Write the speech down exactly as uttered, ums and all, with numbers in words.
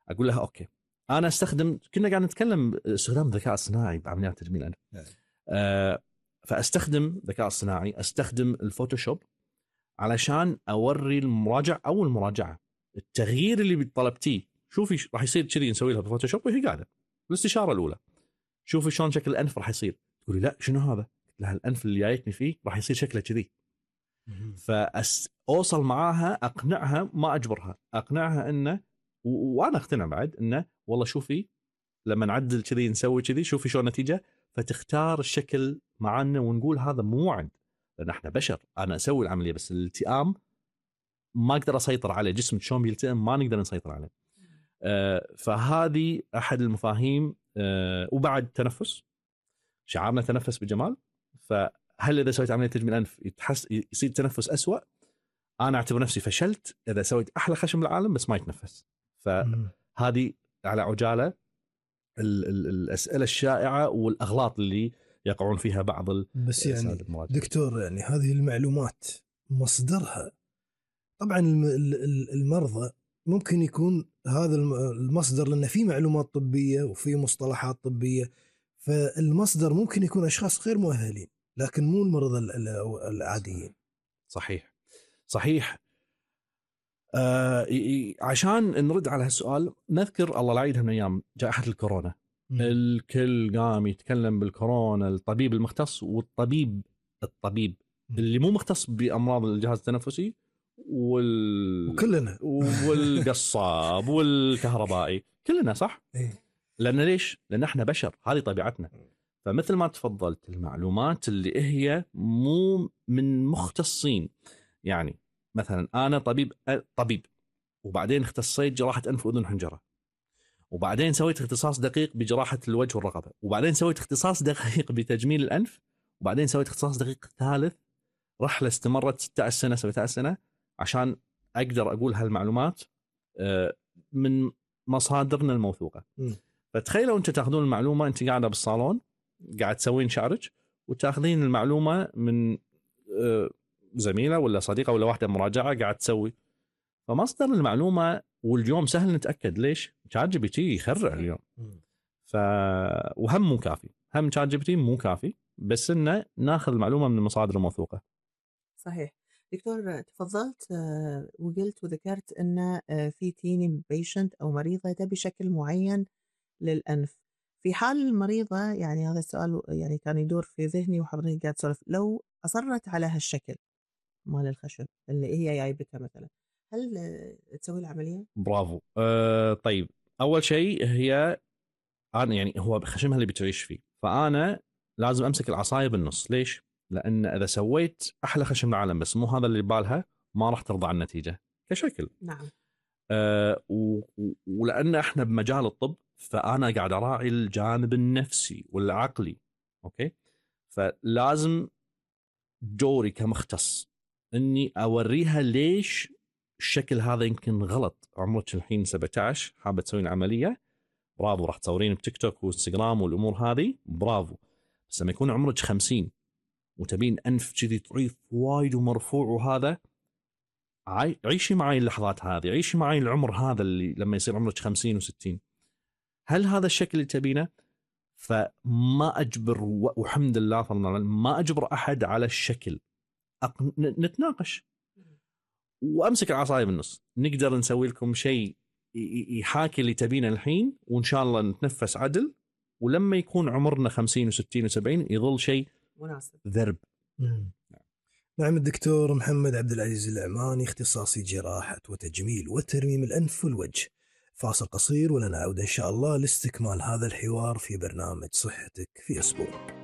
اقول لها اوكي انا استخدم، كنا قاعد نتكلم استخدام الذكاء الصناعي بعمليات تجميل الانف. آه فاستخدم ذكاء اصطناعي، استخدم الفوتوشوب علشان اوري المراجع او المراجعه التغيير اللي طلبتيه. شوفي راح يصير كذي، نسوي لها بالفوتوشوب وهي قاعده الاستشاره الاولى، شوفي شلون شكل الانف راح يصير. تقولي لا شنو هذا؟ قلت لها الانف اللي جايتني فيه راح يصير شكله كذي. فاوصل معاها اقنعها، ما اجبرها، اقنعها انه و... وانا اقتنع بعد انه والله شوفي لما نعدل كذي نسوي كذي، شوفي شلون النتيجه، فتختار الشكل معنا ونقول هذا مو وعد، لان احنا بشر. انا اسوي العمليه بس الالتئام ما اقدر اسيطر عليه، جسمك شلون بيلتئم ما نقدر نسيطر عليه. آه فهذه احد المفاهيم. آه وبعد تنفس، شعارنا تنفس بجمال. فهل اذا سويت عمليه تجميل انف يتحس يصير تنفس أسوأ؟ انا اعتبر نفسي فشلت اذا سويت احلى خشم بالعالم بس ما يتنفس. فهذه على عجاله ال ال الاسئله الشائعه والاغلاط اللي يقعون فيها بعض. بس يعني دكتور، يعني هذه المعلومات مصدرها طبعا المرضى ممكن يكون هذا المصدر، لأن في معلومات طبية وفي مصطلحات طبية، فالمصدر ممكن يكون أشخاص غير مؤهلين لكن مو المرضى العاديين. صحيح صحيح. آه عشان نرد على هالسؤال نذكر الله لا يعيدها من أيام جائحة الكورونا. م. الكل قام يتكلم بالكورونا، الطبيب المختص والطبيب الطبيب م. اللي مو مختص بأمراض الجهاز التنفسي وال... وكلنا والقصاب والكهربائي كلنا صح. إيه؟ لأن ليش؟ لأن احنا بشر، هذه طبيعتنا. فمثل ما تفضلت المعلومات اللي هي مو من مختصين، يعني مثلا أنا طبيب طبيب وبعدين اختصيت جراحة أنف وأذن حنجرة، وبعدين سويت اختصاص دقيق بجراحة الوجه والرقبة، وبعدين سويت اختصاص دقيق بتجميل الأنف، وبعدين سويت اختصاص دقيق ثالث. رحلة استمرت ستة عشر سنة سبعة عشر سنة عشان أقدر أقول هالمعلومات من مصادرنا الموثوقة. م. فتخيلوا أنت تأخذون المعلومة، أنت قاعدة بالصالون قاعد تسوين شعرك وتأخذين المعلومة من زميلة ولا صديقة ولا واحدة مراجعة قاعد تسوي. فمصدر المعلومة واليوم سهل نتأكد. ليش؟ شات جي بي تي يخرع اليوم. ف وهم مو كافي، هم شات جي بي تي مو كافي، بس إنه ناخذ المعلومة من المصادر الموثوقة. صحيح دكتور، تفضلت وقلت وذكرت أن في تيني بيشنت أو مريضة تبي شكل معين للأنف. في حال المريضة، يعني هذا السؤال يعني كان يدور في ذهني وحضرتك قاعد تسولف، لو أصرت على هالشكل مال الخشب اللي هي جايبتها مثلا، هل تسوي العملية؟ برافو. أه طيب أول شيء هي أنا يعني هو خشمها اللي بتعيش فيه، فأنا لازم أمسك العصاية بالنص. ليش؟ لأن إذا سويت أحلى خشم العالم بس مو هذا اللي بالها ما راح ترضى عن النتيجة كشكل. نعم. أه و... ولأن إحنا بمجال الطب فأنا قاعد أراعي الجانب النفسي والعقلي. أوكي، فلازم دوري كمختص إني أوريها ليش الشكل هذا يمكن غلط. عمرك الحين سبعة عشر حابة تسوين عملية، برافو، راح تصورين بتيك توك وانستغرام والأمور هذه، برافو. بس لما يكون عمرك خمسين وتبين أنف كذي ضعيف وايد ومرفوع وهذا، عيشي معي اللحظات هذه، عيشي معي العمر هذا اللي لما يصير عمرك خمسين وستين، هل هذا الشكل اللي تبينه؟ فما أجبر، والحمد لله فضلا ما أجبر أحد على الشكل. أق... نتناقش وأمسك العصاية بالنص، نقدر نسوي لكم شيء يحاكي اللي تبينه الحين، وإن شاء الله نتنفس عدل، ولما يكون عمرنا خمسين وستين وسبعين يظل شيء مناسب ذرب. نعم. الدكتور محمد عبد العزيز العماني، اختصاصي جراحة وتجميل وترميم الأنف والوجه. فاصل قصير ولنعود إن شاء الله لاستكمال هذا الحوار في برنامج صحتك في أسبوع.